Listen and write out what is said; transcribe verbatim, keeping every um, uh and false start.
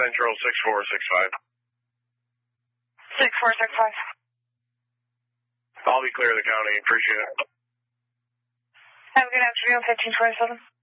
Central six four six five. six four six five. I'll be clear of the county. Appreciate it. Have a good afternoon, fifteen twenty-seven.